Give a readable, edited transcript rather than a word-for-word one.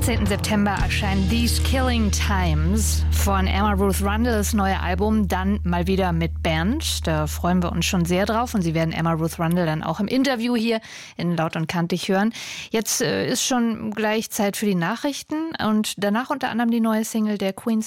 18. September erscheint These Killing Times von Emma Ruth Rundle, das neue Album, dann mal wieder mit Band. Da freuen wir uns schon sehr drauf und Sie werden Emma Ruth Rundle dann auch im Interview hier in Laut und Kantig hören. Jetzt ist schon gleich Zeit für die Nachrichten und danach unter anderem die neue Single der Queens